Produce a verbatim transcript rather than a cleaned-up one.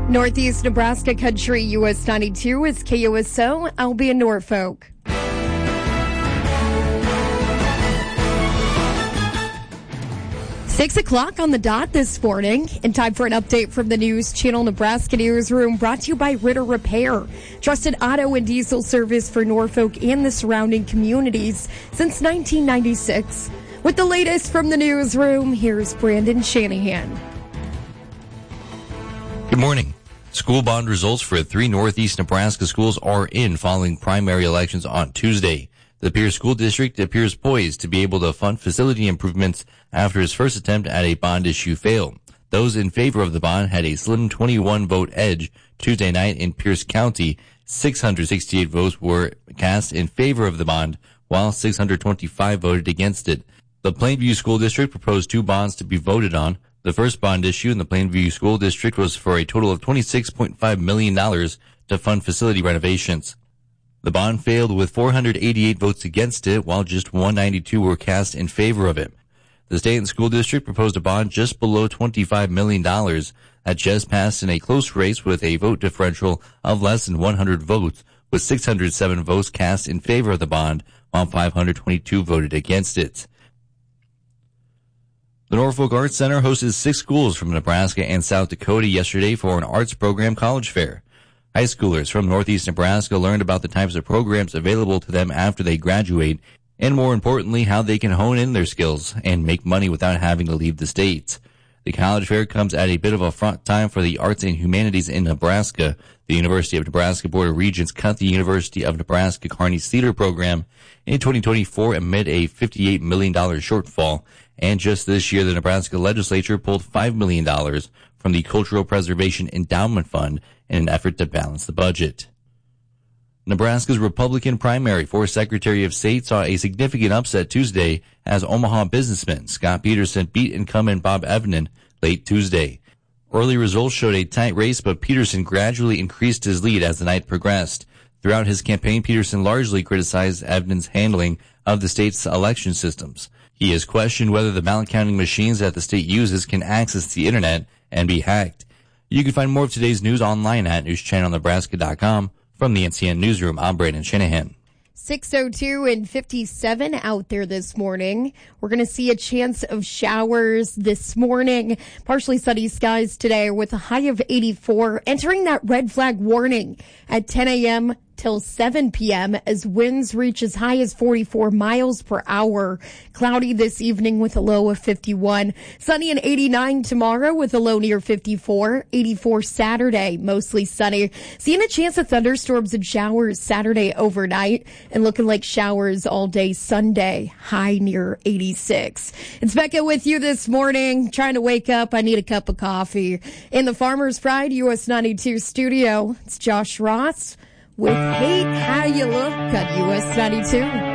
Northeast Nebraska Country U S ninety-two is K U S O. I'll be in Norfolk. Six o'clock on the dot this morning, and time for an update from the News Channel Nebraska Newsroom, brought to you by Ritter Repair. Trusted auto and diesel service for Norfolk and the surrounding communities since nineteen ninety-six. With the latest from the newsroom, here's Brandon Shanahan. Good morning. School bond results for three Northeast Nebraska schools are in following primary elections on Tuesday. The Pierce School District appears poised to be able to fund facility improvements after its first attempt at a bond issue failed. Those in favor of the bond had a slim twenty-one vote edge Tuesday night in Pierce County. six hundred sixty-eight votes were cast in favor of the bond, while six hundred twenty-five voted against it. The Plainview School District proposed two bonds to be voted on. The first bond issue in the Plainview School District was for a total of twenty-six point five million dollars to fund facility renovations. The bond failed with four hundred eighty-eight votes against it, while just one hundred ninety-two were cast in favor of it. The State and School District proposed a bond just below twenty-five million dollars that just passed in a close race with a vote differential of less than one hundred votes, with six hundred seven votes cast in favor of the bond, while five hundred twenty-two voted against it. The Norfolk Arts Center hosted six schools from Nebraska and South Dakota yesterday for an arts program college fair. High schoolers from Northeast Nebraska learned about the types of programs available to them after they graduate, and more importantly, how they can hone in their skills and make money without having to leave the state. The college fair comes at a bit of a front time for the arts and humanities in Nebraska. The University of Nebraska Board of Regents cut the University of Nebraska Kearney's theater program in twenty twenty-four amid a fifty-eight million dollars shortfall, and just this year the Nebraska legislature pulled five million dollars from the Cultural Preservation Endowment Fund in an effort to balance the budget. Nebraska's Republican primary for Secretary of State saw a significant upset Tuesday as Omaha businessman Scott Peterson beat incumbent Bob Evnen late Tuesday. Early results showed a tight race, but Peterson gradually increased his lead as the night progressed. Throughout his campaign, Peterson largely criticized Evnen's handling of the state's election systems. He has questioned whether the ballot counting machines that the state uses can access the internet and be hacked. You can find more of today's news online at news channel nebraska dot com. From the N C N Newsroom, I'm Brandon Shanahan. six oh two and fifty-seven out there this morning. We're going to see a chance of showers this morning. Partially sunny skies today with a high of eighty-four. Entering that red flag warning at ten a.m. till seven p.m. as winds reach as high as forty-four miles per hour. Cloudy this evening with a low of fifty-one. Sunny and eighty-nine tomorrow with a low near fifty-four. eighty-four Saturday, mostly sunny. Seeing a chance of thunderstorms and showers Saturday overnight, and looking like showers all day Sunday, high near eighty-six. It's Becca with you this morning, trying to wake up. I need a cup of coffee. In the Farmers Pride U S ninety-two studio, it's Josh Ross with Hate How You Look on U S ninety-two.